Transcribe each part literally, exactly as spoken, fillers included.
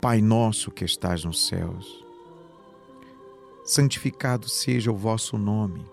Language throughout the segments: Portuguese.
Pai nosso que estás nos céus, santificado seja o vosso nome.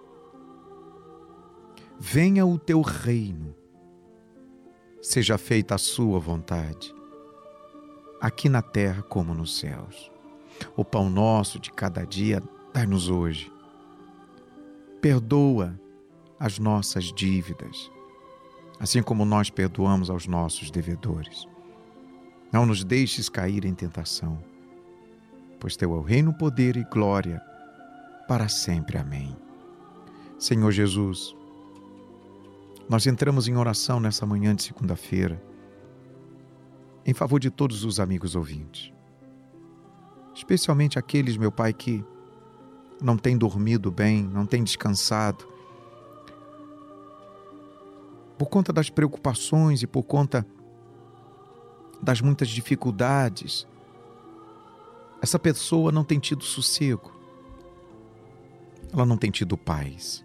Venha o teu reino, seja feita a sua vontade, aqui na terra como nos céus. O pão nosso de cada dia dai-nos hoje. Perdoa as nossas dívidas, assim como nós perdoamos aos nossos devedores. Não nos deixes cair em tentação, pois teu é o reino, poder e glória para sempre. Amém. Senhor Jesus, nós entramos em oração nessa manhã de segunda-feira, em favor de todos os amigos ouvintes, especialmente aqueles, meu Pai, que não têm dormido bem, não têm descansado, por conta das preocupações e por conta das muitas dificuldades. Essa pessoa não tem tido sossego, ela não tem tido paz.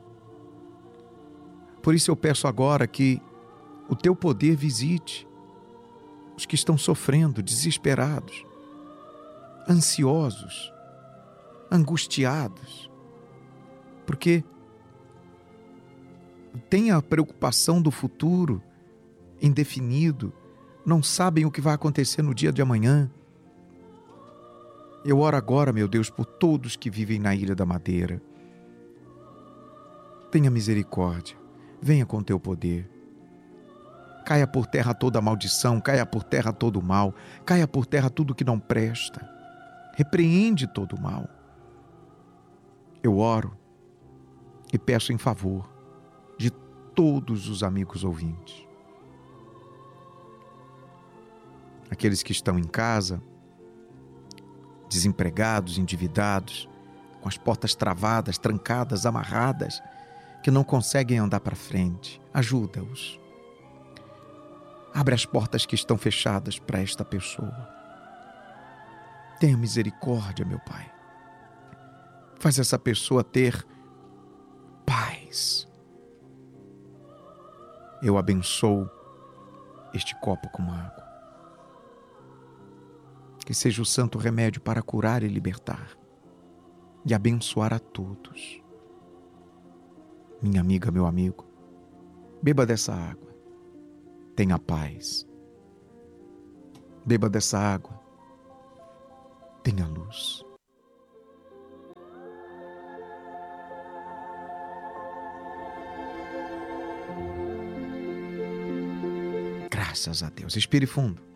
Por isso eu peço agora que o teu poder visite os que estão sofrendo, desesperados, ansiosos, angustiados, porque têm a preocupação do futuro indefinido, não sabem o que vai acontecer no dia de amanhã. Eu oro agora, meu Deus, por todos que vivem na Ilha da Madeira. Tenha misericórdia, venha com teu poder. Caia por terra toda a maldição, caia por terra todo o mal, caia por terra tudo que não presta. Repreende todo o mal. Eu oro e peço em favor de todos os amigos ouvintes. Aqueles que estão em casa, desempregados, endividados, com as portas travadas, trancadas, amarradas, que não conseguem andar para frente. Ajuda-os. Abre as portas que estão fechadas para esta pessoa. Tenha misericórdia, meu Pai. Faz essa pessoa ter paz. Eu abençoo este copo com água. Que seja o santo remédio para curar e libertar e abençoar a todos. Minha amiga, meu amigo, beba dessa água. Tenha paz. Beba dessa água. Tenha luz. Graças a Deus. Respire fundo.